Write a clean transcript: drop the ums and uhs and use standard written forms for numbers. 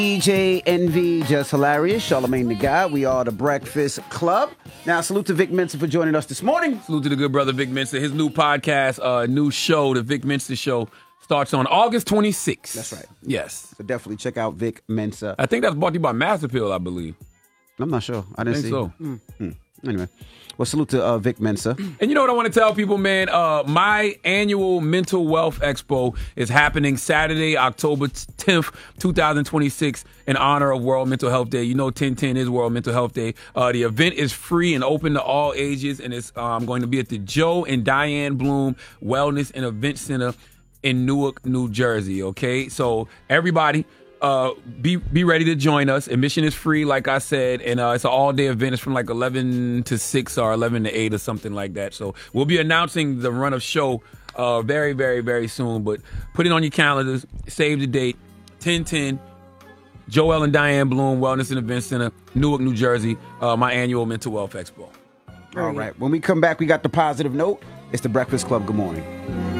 DJ Envy, Just Hilarious, Charlamagne the Guy. We are the Breakfast Club. Now, salute to Vic Mensa for joining us this morning. Salute to the good brother Vic Mensa. His new podcast, new show, the Vic Mensa Show, starts on August 26th. That's right. Yes. So definitely check out Vic Mensa. I think that's brought to you by Master Pill, I believe. I'm not sure. I didn't see. So. Anyway, well, salute to Vic Mensa. And you know what I want to tell people, man? My annual Mental Wealth Expo is happening Saturday, October 10th, 2026, in honor of World Mental Health Day. You know 10/10 is World Mental Health Day. The event is free and open to all ages, and it's going to be at the Joe and Diane Bloom Wellness and Event Center in Newark, New Jersey, okay? So everybody, be ready to join us. Admission is free, like I said, and it's an all-day event. It's from like 11 to 6 or 11 to 8 or something like that. So we'll be announcing the run of show very, very, very soon. But put it on your calendars. Save the date. 10/10, Joel and Diane Bloom Wellness and Event Center, Newark, New Jersey, my annual Mental Wealth Expo. All right. When we come back, we got the positive note. It's the Breakfast Club. Good morning.